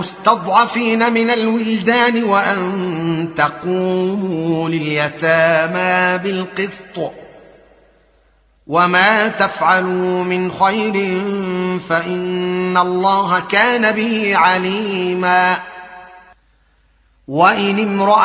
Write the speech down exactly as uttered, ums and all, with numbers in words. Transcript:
المستضعفين من الولدان وأن تقوموا لليتامى بالقسط وما تفعلوا من خير فإن الله كان به عليما. وإن امرأة